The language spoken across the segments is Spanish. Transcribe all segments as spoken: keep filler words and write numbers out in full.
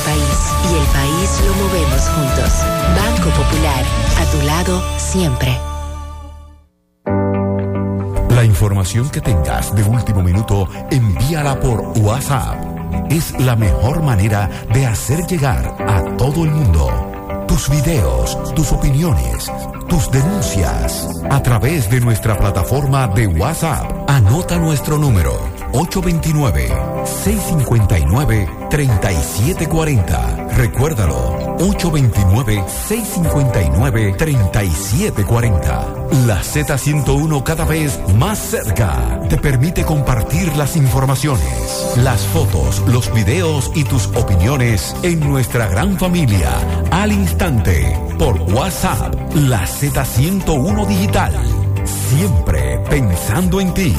país y el país lo movemos juntos. Banco Popular, a tu lado siempre. La información que tengas de último minuto, envíala por WhatsApp. Es la mejor manera de hacer llegar a todo el mundo tus videos, tus opiniones, tus denuncias a través de nuestra plataforma de WhatsApp. Anota nuestro número ocho dos nueve, seis cinco nueve, tres siete cuatro cero. Recuérdalo, ocho dos nueve, seis cinco nueve, tres siete cuatro cero. La Z ciento uno, cada vez más cerca, te permite compartir las informaciones, las fotos, los videos y tus opiniones en nuestra gran familia al instante por WhatsApp. La Z ciento uno Digital, siempre pensando en ti.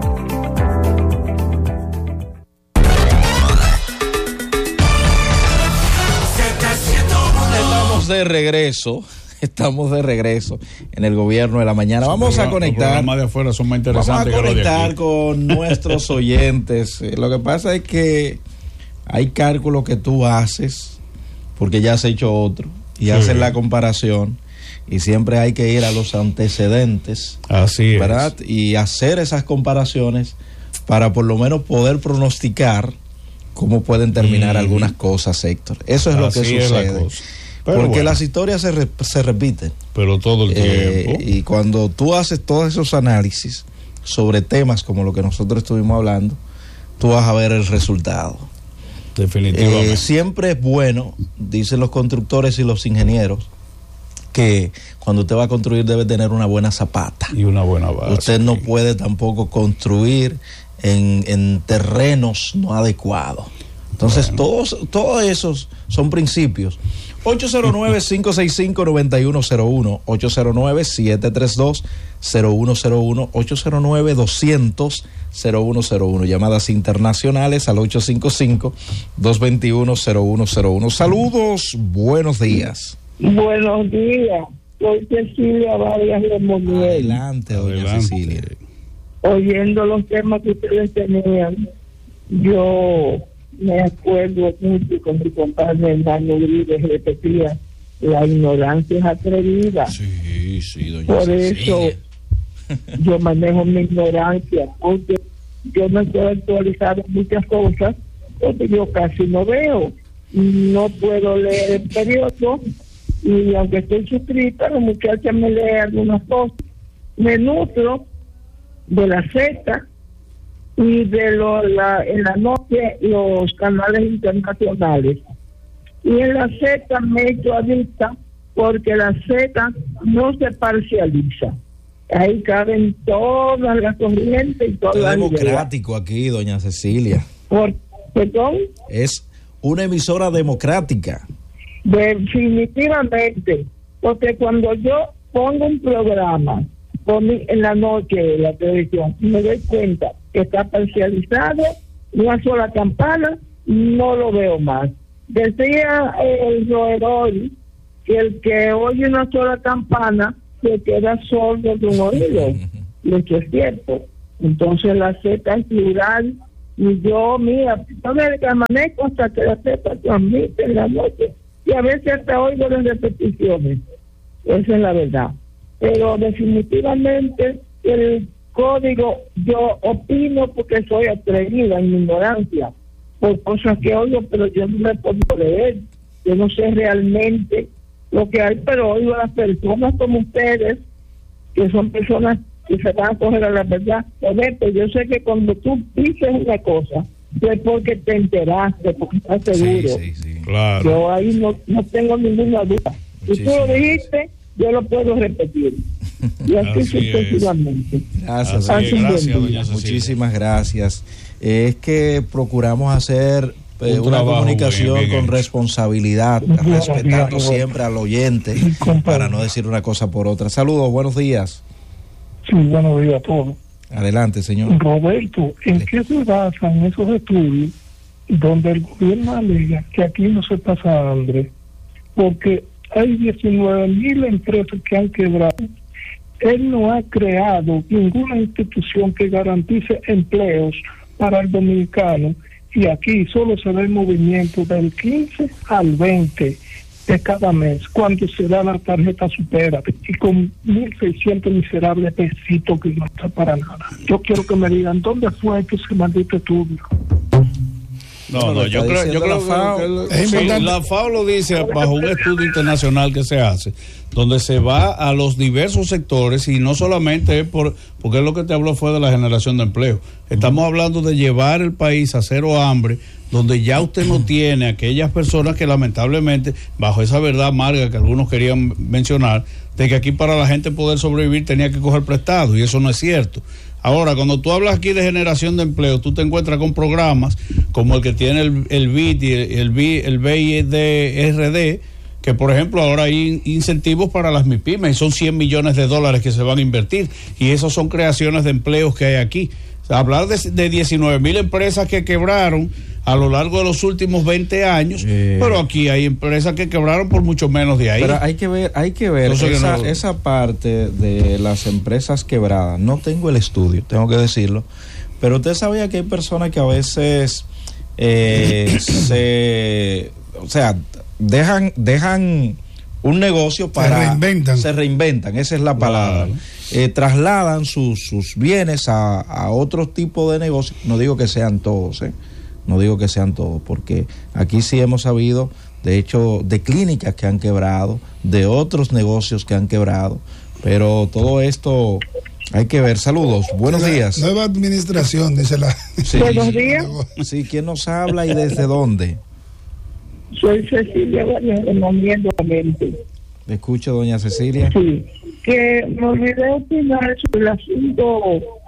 Estamos de regreso. Estamos de regreso en el gobierno de la mañana. Vamos a conectar. Los programas de afuera son más interesantes. Vamos a conectar con nuestros oyentes. Lo que pasa es que hay cálculos que tú haces porque ya has hecho otro y sí. haces la comparación y siempre hay que ir a los antecedentes. Así es. ¿Verdad? Y hacer esas comparaciones para por lo menos poder pronosticar cómo pueden terminar mm. algunas cosas, Héctor. Eso es Así lo que sucede. Pero porque bueno, las historias se, re, se repiten. Pero todo el eh, tiempo. Y cuando tú haces todos esos análisis sobre temas como lo que nosotros estuvimos hablando, tú vas a ver el resultado. Definitivamente. Eh, siempre es bueno, dicen los constructores y los ingenieros, que cuando usted va a construir debe tener una buena zapata. Y una buena base. Usted no puede tampoco construir en, en terrenos no adecuados. Entonces, bueno. todos, todos esos son principios. ocho cero nueve, cinco seis cinco, nueve uno cero uno, ocho cero nueve, siete tres dos, cero uno cero uno, ocho cero nueve, doscientos, cero uno cero uno. Llamadas internacionales al ocho cinco cinco, dos dos uno, cero uno cero uno. Saludos, buenos días. Buenos días, soy Cecilia Vargas de Moniel. Adelante, doña Adelante. Cecilia. Oyendo los temas que ustedes tenían, yo me acuerdo mucho con mi compadre Hernando Uribe, repetía, la ignorancia es atrevida. Sí, sí, doña Por Cecilia. eso yo manejo mi ignorancia, porque yo no puedo actualizar muchas cosas, porque yo casi no veo, no puedo leer el periódico, y aunque estoy suscrita, la muchacha me lee algunas cosas. Me nutro de la Z y de lo, la, en la noche los canales internacionales. Y en la Z me he hecho adicta porque la Z no se parcializa. Ahí caben todas las corrientes y todas las ideas. Es democrático aquí, doña Cecilia. Por, ¿Perdón? Es una emisora democrática. Definitivamente, porque cuando yo pongo un programa con mi, en la noche de la televisión, me doy cuenta que está parcializado, una sola campana, no lo veo más. Decía el roedor que el que oye una sola campana se queda sordo de un oído, y eso es cierto. Entonces la Z es plural, y yo, mira, no me amanezco hasta que la Z transmite en la noche, y a veces hasta oigo las repeticiones. Esa es la verdad. Pero definitivamente el código, yo opino porque soy atrevida en mi ignorancia por cosas que oigo, pero yo no me puedo leer. Yo no sé realmente lo que hay, pero oigo a las personas como ustedes, que son personas que se van a coger a la verdad. Roberto, yo sé que cuando tú dices una cosa, es porque te enteraste, porque estás seguro. Sí, sí, sí. Claro. Yo ahí no, no tengo ninguna duda. Si tú lo dijiste, yo lo puedo repetir. Y así, así sucesivamente. Gracias, así es. gracias doña Muchísimas gracias. Es que procuramos hacer eh, una comunicación bien, bien con hecho. responsabilidad, Buenos respetando días, siempre al oyente, para no decir una cosa por otra. Saludos, buenos días. Sí, buenos días a todos. Adelante, señor. Roberto, ¿en qué se basan esos estudios donde el gobierno alega que aquí no se pasa hambre? Porque hay diecinueve mil empresas que han quebrado. Él no ha creado ninguna institución que garantice empleos para el dominicano, y aquí solo se ve el movimiento del quince al veinte de cada mes, cuando se da la tarjeta supera, y con mil seiscientos miserables pesitos que no está para nada. Yo quiero que me digan, ¿dónde fue que ese maldito estudio? No, no, yo creo, yo creo que, que, que sí, la FAO lo dice bajo un estudio internacional que se hace, donde se va a los diversos sectores y no solamente es por, porque es lo que te habló fue de la generación de empleo. Estamos hablando de llevar el país a cero hambre, donde ya usted no tiene aquellas personas que lamentablemente, bajo esa verdad amarga que algunos querían mencionar, de que aquí para la gente poder sobrevivir tenía que coger prestado, y eso no es cierto. Ahora, cuando tú hablas aquí de generación de empleo, tú te encuentras con programas como el que tiene el, el B I D y el, el, el B I D R D, que por ejemplo ahora hay incentivos para las MIPYMES, y son cien millones de dólares que se van a invertir, y esas son creaciones de empleos que hay aquí. O sea, hablar de, de diecinueve mil empresas que quebraron a lo largo de los últimos veinte años, eh, pero aquí hay empresas que quebraron por mucho menos de ahí. Pero hay que ver, hay que ver esa, no... esa parte de las empresas quebradas. No tengo el estudio, tengo que decirlo, pero usted sabía que hay personas que a veces eh, se, o sea, dejan, dejan un negocio para se reinventan, se reinventan, esa es la palabra. Wow. Eh, trasladan sus, sus bienes a, a otro tipo de negocio. No digo que sean todos, ¿eh? No digo que sean todos, porque aquí sí hemos sabido, de hecho, de clínicas que han quebrado, de otros negocios que han quebrado, pero todo esto hay que ver. Saludos, buenos la días. Nueva administración, dice la... Sí. Buenos días. Sí, ¿quién nos habla y desde dónde? Soy Cecilia Vallejo, moviéndamente. Le escucho, doña Cecilia. Sí, que me olvidé opinar sobre el asunto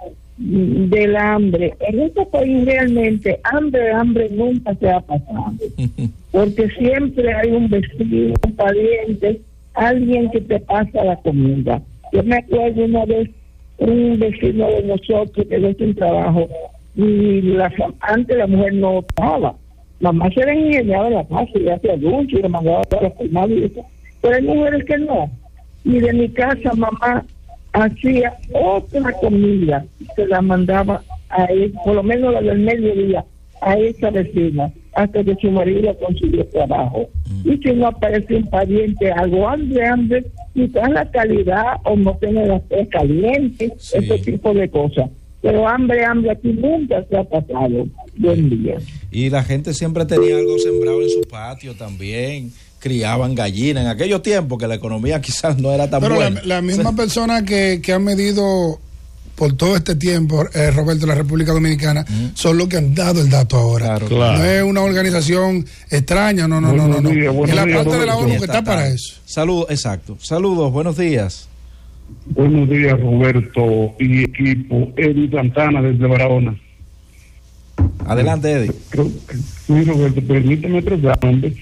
del hambre. En este país realmente hambre, hambre nunca se ha pasado, porque siempre hay un vecino, un pariente, alguien que te pasa la comida. Yo me acuerdo una vez un vecino de nosotros que dio sin trabajo, y la, antes la mujer no trabajaba, mamá se le ingeniaba en la casa y hacía dulce y le mandaba a todas las colmadas y eso, pero hay mujeres que no. Y de mi casa mamá hacía otra comida, se la mandaba a él, por lo menos la del mediodía, a esa vecina, hasta que su marido consiguió trabajo. Mm. Y si no aparece un pariente, algo hambre, hambre, quizás la calidad o no tiene las tres calientes, sí, ese tipo de cosas. Pero hambre, hambre aquí nunca se ha pasado. Buen día. Y la gente siempre tenía algo sembrado en su patio también. Criaban gallinas en aquellos tiempos que la economía quizás no era tan pero buena. Pero la, la misma persona que, que han medido por todo este tiempo, eh, Roberto, la República Dominicana, uh-huh, son los que han dado el dato ahora. Claro, claro. No es una organización extraña, no, no, no, no. no. Días, es la días, parte de la ONU que está, está para eso. Saludos, exacto. Saludos, buenos días. Buenos días, Roberto y equipo. Eddie Santana desde Barahona. Adelante, Eddie. Sí, Roberto, permíteme expresarme.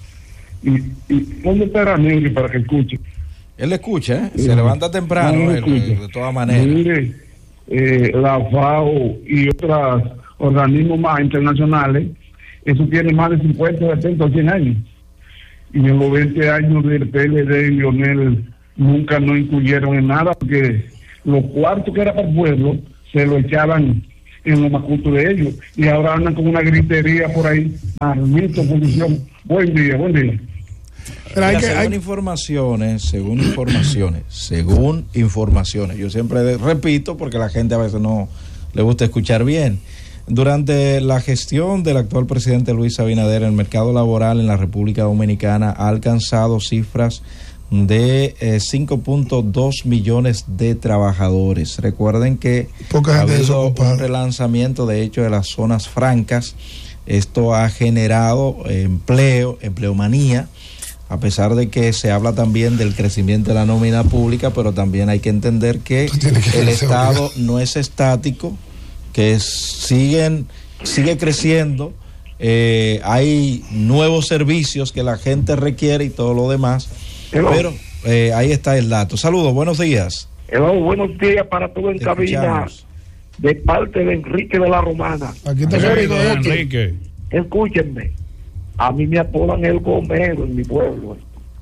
Y, y ¿dónde está Ramírez para que escuche? Él escucha, ¿eh? Se sí, levanta temprano, no él, de todas maneras. Mire, eh, la FAO y otros organismos más internacionales, eso tiene más de cincuenta, setenta, cien años. Y en los veinte años del P L D y Lionel nunca nos incluyeron en nada, porque los cuartos que era para el pueblo se lo echaban en los macutos de ellos, y ahora andan con una gritería por ahí. Maldita posición. Buen día, buen día. Pero hay que, según hay... informaciones, según informaciones, según informaciones, yo siempre repito porque la gente a veces no le gusta escuchar bien. Durante la gestión del actual presidente Luis Abinader, el mercado laboral en la República Dominicana ha alcanzado cifras de eh, cinco punto dos millones de trabajadores. Recuerden que ha habido un relanzamiento, de hecho, de las zonas francas. Esto ha generado eh, empleo, empleomanía, a pesar de que se habla también del crecimiento de la nómina pública, pero también hay que entender que, que el Estado obligado. no es estático, que es, siguen, sigue creciendo, eh, hay nuevos servicios que la gente requiere y todo lo demás. Hello. Pero eh, ahí está el dato. Saludos, buenos días. Hello, buenos días para todo en Te cabina, escuchamos. de parte de Enrique de la Romana. Aquí está Enrique. Enrique. Escúchenme, a mí me apodan el Gomero en mi pueblo.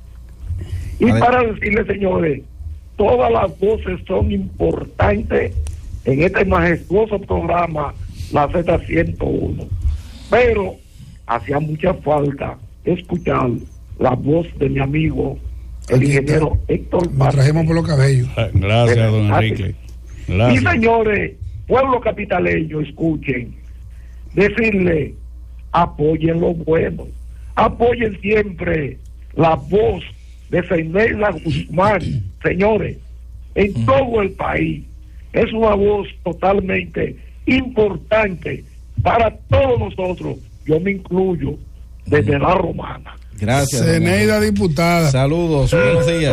Y Adel- para decirles, señores, todas las voces son importantes en este majestuoso programa, la Z ciento uno. pero hacía mucha falta escuchar la voz de mi amigo, el Aquí ingeniero está. Héctor Lo trajimos por los cabellos. Gracias, don Enrique. Gracias. Y señores, pueblo capitaleño, escuchen, decirle, apoyen lo bueno, apoyen siempre la voz de Feineila Guzmán, señores, en uh-huh. todo el país. Es una voz totalmente importante para todos nosotros, yo me incluyo, desde uh-huh. la Romana. Gracias. Zeneida, diputada. Saludos, buenos días.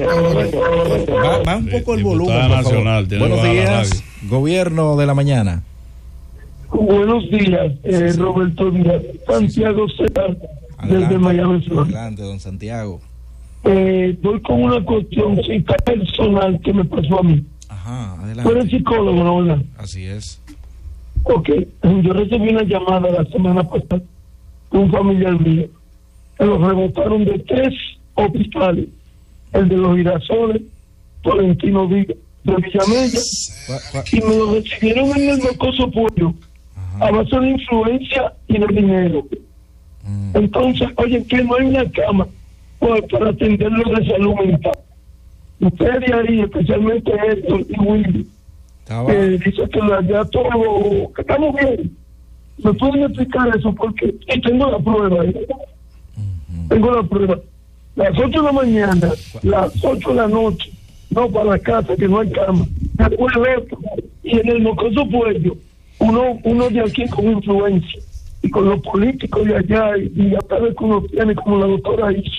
Va, va un poco el volumen, por nacional, favor. Buenos días, gobierno de la mañana. Buenos días, eh, Roberto Díaz. Santiago Zeta, desde Miami, Florida. Adelante, don Santiago. Eh, voy con una cuestioncita personal que me pasó a mí. Ajá, adelante. Tú eres psicólogo, ¿no, verdad? Así es. Ok, yo recibí una llamada la semana pasada de un familiar mío. Me lo rebotaron de tres hospitales, el de los Girasoles, Tolentino de Villamella, y me lo recibieron en el Mocoso Pueblo, a base de influencia y de dinero. Mm. Entonces, oye, que no hay una cama pues, para atenderlo de salud mental. Ustedes de ahí, especialmente Héctor y Willy, eh, dice que ya todo, que estamos bien. ¿Me pueden explicar eso? Porque y tengo la prueba ahí. Tengo la prueba. Las ocho de la mañana, las ocho de la noche, no para la casa, que no hay cama. Después el otro. Y en el Mocoso Pueblo, uno, uno de aquí con influencia, y con los políticos de allá, y, y a través que uno tiene, como la doctora hizo,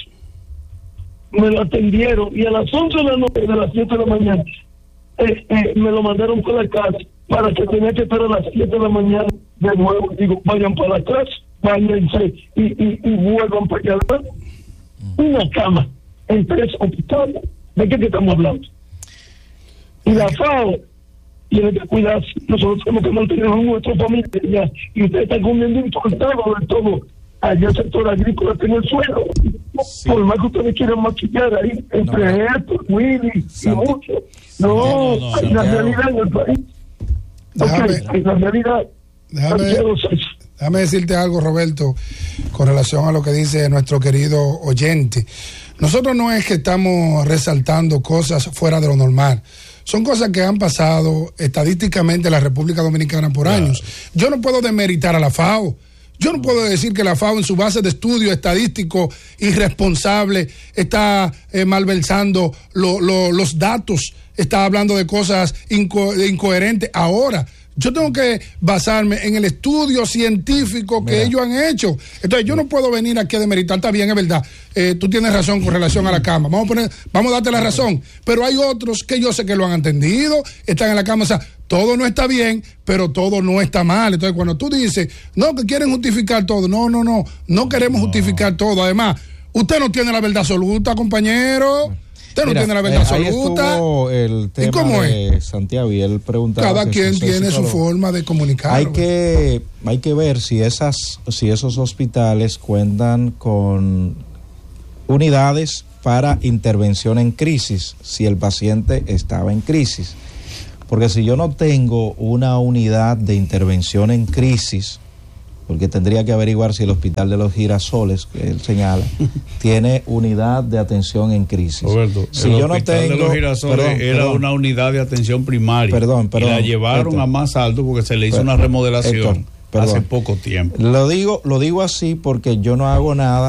me lo atendieron, y a las once de la noche, de las siete de la mañana, eh, eh, me lo mandaron para la casa, para que tenía que estar a las siete de la mañana de nuevo. Digo, vayan para la casa, váyanse y, y, y vuelvan para allá. Una cama en tres hospitales. ¿De qué que estamos hablando? Y la FAO tiene que cuidarse. Nosotros tenemos que mantener a nuestra familia allá. Y ustedes están comiendo importado de todo. Allá el sector agrícola tiene el suelo. Sí. Por más que ustedes quieran maquillar ahí, entre no. Héctor, Willy y muchos. No, no, no, hay la realidad en el país. Déjame, okay, hay la realidad. Déjame, déjame decirte algo, Roberto, con relación a lo que dice nuestro querido oyente. Nosotros no es que estamos resaltando cosas fuera de lo normal. Son cosas que han pasado estadísticamente en la República Dominicana por claro. años. Yo no puedo demeritar a la FAO. Yo no puedo decir que la FAO en su base de estudio estadístico irresponsable está eh, malversando lo, lo, los datos, está hablando de cosas inco- incoherentes. Ahora, yo tengo que basarme en el estudio científico que Mira. ellos han hecho. Entonces, yo no puedo venir aquí a demeritar. Está bien, es verdad. Eh, tú tienes razón con relación a la cama. Vamos a poner, vamos a darte la razón. Pero hay otros que yo sé que lo han entendido, están en la cama. O sea, todo no está bien, pero todo no está mal. Entonces, cuando tú dices, no, que quieren justificar todo. No, no, no. No queremos no. justificar todo. Además, usted no tiene la verdad absoluta, compañero. Usted no Mira, tiene la verdad eh, absoluta. El tema ¿Y cómo de es? Santiago, y él preguntaba. Cada quien tiene su forma de comunicar. Hay que, hay que ver si esas, si esos hospitales cuentan con unidades para intervención en crisis, si el paciente estaba en crisis. Porque si yo no tengo una unidad de intervención en crisis, porque tendría que averiguar si el Hospital de los Girasoles, que él señala, tiene unidad de atención en crisis. Roberto, si el yo Hospital no tengo, de los Girasoles perdón, era perdón, una unidad de atención primaria. Perdón, perdón. Y la llevaron Héctor, a más alto porque se le hizo perdón, una remodelación Héctor, hace poco tiempo. Lo digo, lo digo así porque yo no hago nada